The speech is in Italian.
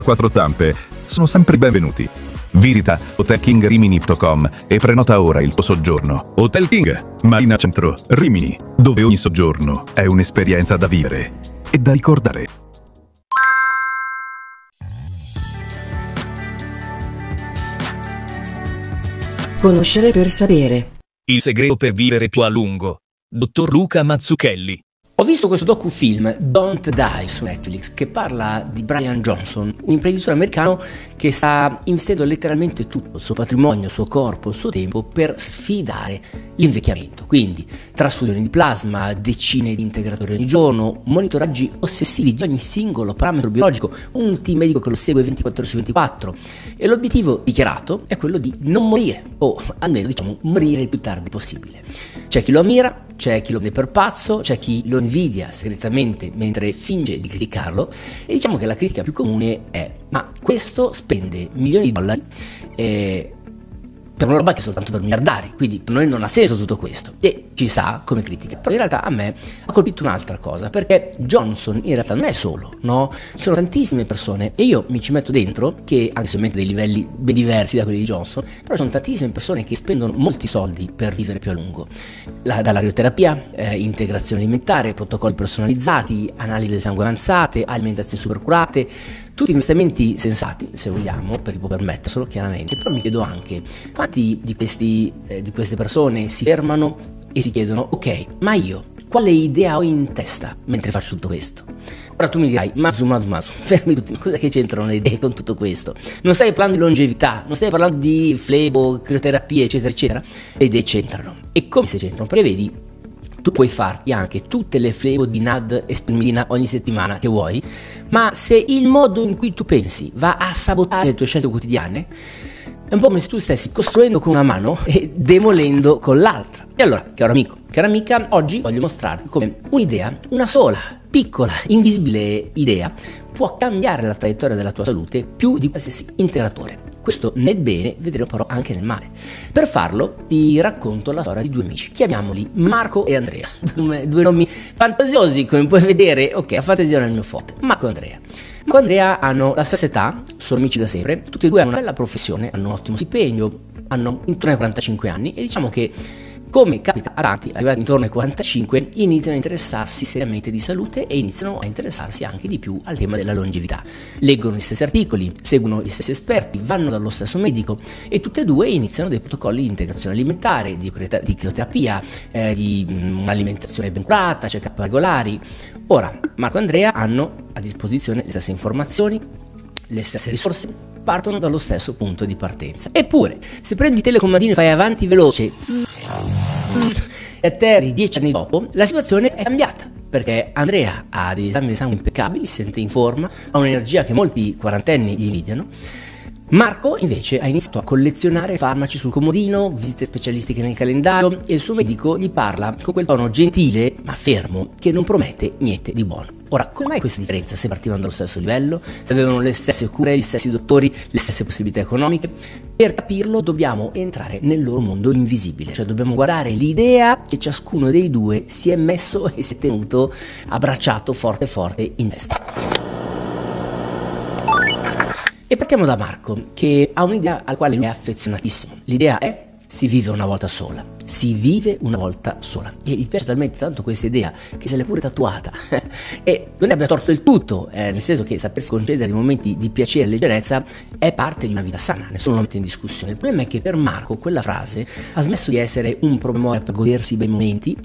quattro zampe sono sempre benvenuti. Visita hotelkingrimini.com e prenota ora il tuo soggiorno. Hotel King, Marina Centro, Rimini, dove ogni soggiorno è un'esperienza da vivere e da ricordare. Conoscere per sapere. Il segreto per vivere più a lungo. Dottor Luca Mazzucchelli. Ho visto questo docufilm Don't Die su Netflix che parla di Brian Johnson, un imprenditore americano che sta investendo letteralmente tutto, il suo patrimonio, il suo corpo, il suo tempo per sfidare l'invecchiamento. Quindi trasfusioni di plasma, decine di integratori ogni giorno, monitoraggi ossessivi di ogni singolo parametro biologico, un team medico che lo segue 24 ore su 24 e l'obiettivo dichiarato è quello di non morire o almeno morire il più tardi possibile. C'è chi lo ammira, c'è chi lo vede per pazzo, c'è chi lo invidia segretamente mentre finge di criticarlo e diciamo che la critica più comune è: ma questo spende milioni di dollari per una roba che è soltanto per miliardari, quindi per noi non ha senso tutto questo, e ci sta come critica. Però in realtà a me ha colpito un'altra cosa, perché Johnson in realtà non è solo, no? Sono tantissime persone e io mi ci metto dentro, che anche se ovviamente dei livelli ben diversi da quelli di Johnson, però sono tantissime persone che spendono molti soldi per vivere più a lungo, dalla radioterapia, integrazione alimentare, protocolli personalizzati, analisi del sangue avanzate, alimentazioni super curate, tutti investimenti sensati, se vogliamo, per permetterselo chiaramente. Però mi chiedo anche quanti di queste persone si fermano e si chiedono: ok, ma io quale idea ho in testa mentre faccio tutto questo? Ora tu mi dirai: Mazzu, fermi tutti, cosa che c'entrano le idee con tutto questo? Non stai parlando di longevità, non stai parlando di flebo, crioterapie, eccetera eccetera. Le idee c'entrano. E come se c'entrano? Prevedi, tu puoi farti anche tutte le flebo di NAD e spirulina ogni settimana che vuoi, ma se il modo in cui tu pensi va a sabotare le tue scelte quotidiane, è un po' come se tu stessi costruendo con una mano e demolendo con l'altra. E allora, caro amico, cara amica, oggi voglio mostrarti come un'idea, una sola, piccola, invisibile idea, può cambiare la traiettoria della tua salute più di qualsiasi integratore. Questo nel bene, vedremo però anche nel male. Per farlo ti racconto la storia di due amici, chiamiamoli Marco e Andrea, due nomi fantasiosi come puoi vedere. Ok, la fantasia nel mio forte. Marco e Andrea. Marco e Andrea hanno la stessa età, sono amici da sempre, tutti e due hanno una bella professione, hanno un ottimo stipendio, hanno intorno ai 45 anni e diciamo che, come capita a tanti arrivati intorno ai 45, iniziano a interessarsi seriamente di salute e iniziano a interessarsi anche di più al tema della longevità. Leggono gli stessi articoli, seguono gli stessi esperti, vanno dallo stesso medico e tutte e due iniziano dei protocolli di integrazione alimentare, di crioterapia, di un'alimentazione ben curata, check-up regolari. Ora, Marco e Andrea hanno a disposizione le stesse informazioni, le stesse risorse, partono dallo stesso punto di partenza. Eppure, se prendi il telecomandino e fai avanti veloce e atterri 10 anni dopo, la situazione è cambiata, perché Andrea ha degli esami di sangue impeccabili, si sente in forma, ha un'energia che molti quarantenni gli invidiano. Marco invece ha iniziato a collezionare farmaci sul comodino, visite specialistiche nel calendario e il suo medico gli parla con quel tono gentile ma fermo che non promette niente di buono. Ora, come mai questa differenza se partivano dallo stesso livello, se avevano le stesse cure, gli stessi dottori, le stesse possibilità economiche? Per capirlo dobbiamo entrare nel loro mondo invisibile, cioè dobbiamo guardare l'idea che ciascuno dei due si è messo e si è tenuto abbracciato forte forte in testa. E partiamo da Marco, che ha un'idea alla quale è affezionatissimo. L'idea è: si vive una volta sola. Si vive una volta sola. E gli piace talmente tanto questa idea che se l'è pure tatuata. E non ne abbia torto il tutto, nel senso che sapersi concedere dei momenti di piacere e leggerezza è parte di una vita sana, nessuno lo mette in discussione. Il problema è che per Marco quella frase ha smesso di essere un promemoria per godersi i bei momenti